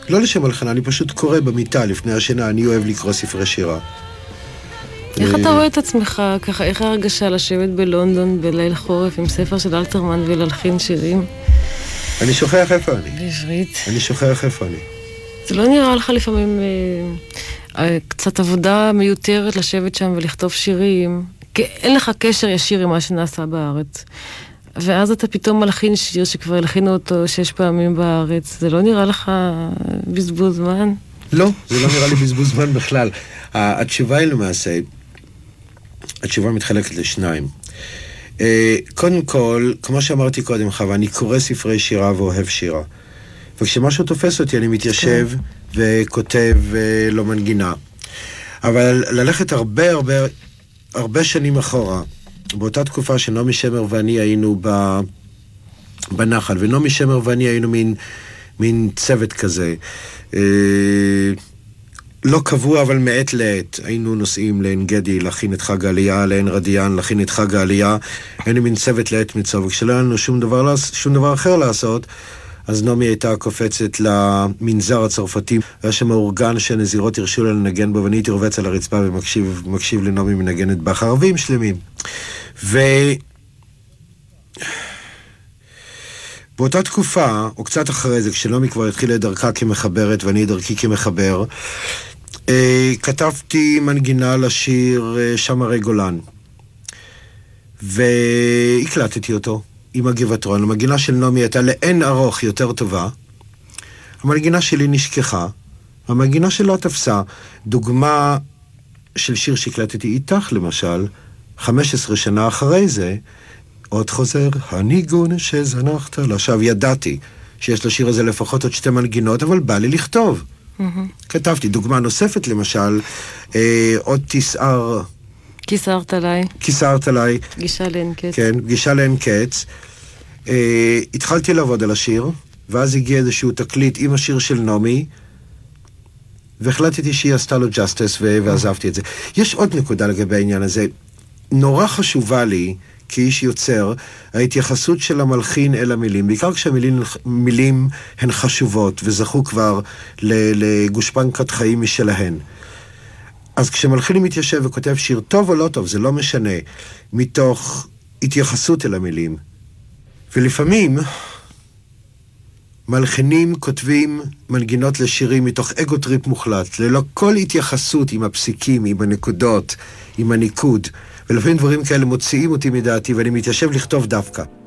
לא לשם הלחנה, אני פשוט קורא במיטה לפני השינה, אני אוהב לקרוא ספרי שירה. איך אתה רואה את עצמך ככה, איך הרגשה לשבת בלונדון בליל חורף עם ספר של אלתרמן ולהלחין שירים? אני שוכח איפה אני. בעברית. אני שוכח איפה אני. זה לא נראה לך לפעמים קצת עבודה מיותרת לשבת שם ולכתוב שירים? כי אין לך קשר ישיר עם מה שנעשה בארץ. ואז אתה פתאום מלחין שיר שכבר הלחינו אותו 6 פעמים בארץ. זה לא נראה לך בזבוז זמן? לא, זה לא נראה לי בזבוז זמן בכלל. התשובה היא למעשה, התשובה מתחלקת לשניים. קודם כל, כמו שאמרתי קודם לך, ואני קורא ספרי שירה ואוהב שירה. וכשמשהו תופס אותי, אני מתיישב וכותב לא מנגינה. אבל ללכת הרבה שנים אחורה, באותה תקופה שנעמי שמר ואני היינו בנחל, ונעמי שמר ואני היינו מין צוות כזה, לא קבוע אבל מעת לעת. היינו נוסעים לעין גדי להכין את חג העלייה, לעין רדיאן להכין את חג העלייה, היינו מין צוות לעת מצוא, וכשלא היה לנו שום דבר אחר לעשות, אז נעמי הייתה קופצת למנזר הצרפתי, היה שם אורגן שנזירות הרשו לה לנגן בו, ואני הייתי רובץ על הרצפה ומקשיב לנעמי מנגנת באך, ערבים שלמים. באותה תקופה, או קצת אחרי זה, כשנעמי כבר התחילה את דרכה כמחברת ואני את דרכי כמחבר, כתבתי מנגינה לשיר שם הרי גולן, והקלטתי אותו עם הגבעתרון. המנגינה של נעמי הייתה לאין ארוך יותר טובה, המנגינה שלי נשכחה, המנגינה שלה תפסה. דוגמה של שיר שהקלטתי איתך למשל, 15 שנה אחרי זה, עוד חוזר הניגון שזנחת לשווא. ידעתי שיש לשיר הזה לפחות עוד 2 מנגינות, אבל בא לי לכתוב. כתבתי. דוגמה נוספת למשל, עוד תסער, כיסרת עליי. כיסרת עליי. פגישה לאין קץ. כן, פגישה לאין קץ. התחלתי לעבוד על השיר, ואז הגיע איזשהו תקליט עם השיר של נעמי, והחלטתי שהיא עשתה לו ג'סטס, ועזבתי את זה. יש עוד נקודה לגבי העניין הזה. נורא חשובה לי, כאיש יוצר, ההתייחסות של המלחין אל המילים, בעיקר כשהמילים הן חשובות, וזכו כבר לגושפנקת חיים משלהן. אז כשמלחין מתיישב וכותב שיר טוב או לא טוב, זה לא משנה, מתוך התייחסות אל המילים. ולפעמים מלחינים כותבים מנגינות לשירים מתוך אגו טריפ מוחלט, ללא כל התייחסות עם הפסיקים, עם הנקודות, עם הניקוד. ולפעמים דברים כאלה מוציאים אותי מדעתי, ואני מתיישב לכתוב דווקא.